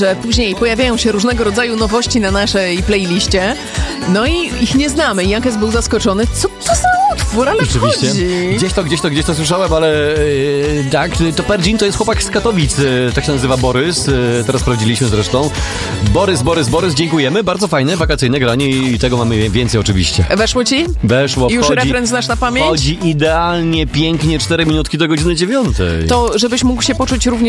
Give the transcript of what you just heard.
że później pojawiają się różnego rodzaju nowości na naszej playliście, no i ich nie znamy. Jankes był zaskoczony. Co to za utwór, ale Rzeczywiście. wchodzi. Gdzieś to słyszałem, ale tak, to Perdzin to jest chłopak z Katowic, tak się nazywa Borys, teraz sprawdziliśmy zresztą. Borys, dziękujemy, bardzo fajne, wakacyjne granie i tego mamy więcej oczywiście. Weszło ci? Weszło, I już wchodzi, refren znasz na pamięć? Chodzi idealnie, pięknie, 4 minutki do godziny 9. To żebyś mógł się poczuć również